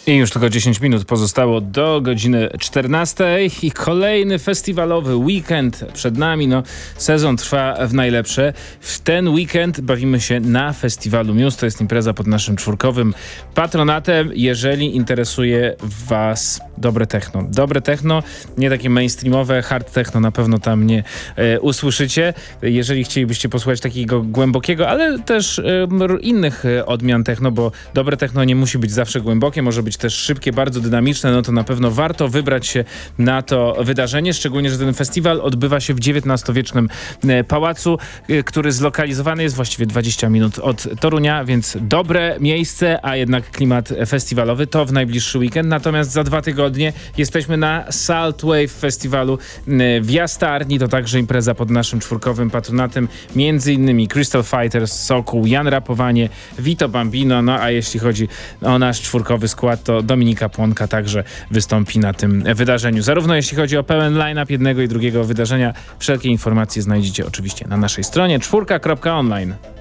I już tylko 10 minut pozostało do godziny 14 i kolejny festiwalowy weekend przed nami. Sezon trwa w najlepsze. W ten weekend bawimy się na festiwalu Muse. To jest impreza pod naszym czwórkowym patronatem. Jeżeli interesuje was dobre techno. Dobre techno, nie takie mainstreamowe, hard techno na pewno tam nie usłyszycie. Jeżeli chcielibyście posłuchać takiego głębokiego, ale też innych odmian techno, bo dobre techno nie musi być zawsze głębokie, może być też szybkie, bardzo dynamiczne, to na pewno warto wybrać się na to wydarzenie, szczególnie, że ten festiwal odbywa się w XIX-wiecznym pałacu, który zlokalizowany jest właściwie 20 minut od Torunia, więc dobre miejsce, a jednak klimat festiwalowy to w najbliższy weekend. Natomiast za 2 tygodnie jesteśmy na Saltwave Festiwalu w Jastarni, to także impreza pod naszym czwórkowym patronatem, między innymi Crystal Fighters, Sokół, Jan Rapowanie, Vito Bambino, a jeśli chodzi o nasz czwórkowy skład, to Dominika Płonka także wystąpi na tym wydarzeniu. Zarówno jeśli chodzi o pełen line-up jednego i drugiego wydarzenia, wszelkie informacje znajdziecie oczywiście na naszej stronie czwórka.online.